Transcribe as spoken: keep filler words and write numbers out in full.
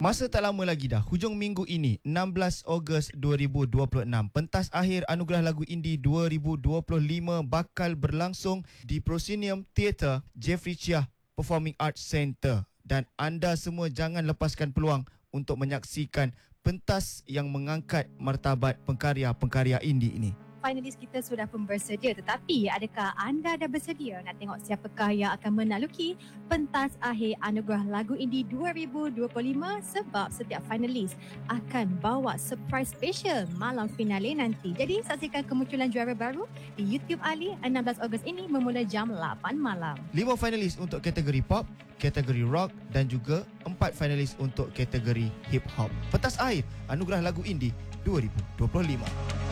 Masa tak lama lagi dah, hujung minggu ini, enam belas Ogos dua ribu dua puluh enam, pentas akhir Anugerah Lagu Indie dua ribu dua puluh lima bakal berlangsung di Proscenium Theatre Jeffrey Chia Performing Arts Centre. Dan anda semua jangan lepaskan peluang untuk menyaksikan pentas yang mengangkat martabat pengkarya-pengkarya indie ini. Finalis kita sudah pun bersedia, tetapi adakah anda dah bersedia nak tengok siapakah yang akan menaluki pentas akhir Anugerah Lagu Indie dua ribu dua puluh lima? Sebab setiap finalis akan bawa surprise special malam finale nanti. Jadi saksikan kemunculan juara baru di YouTube Ali enam belas Ogos ini bermula jam lapan malam. Lima finalis untuk kategori pop, kategori rock dan juga empat finalis untuk kategori hip hop. Pentas akhir Anugerah Lagu Indie dua ribu dua puluh lima.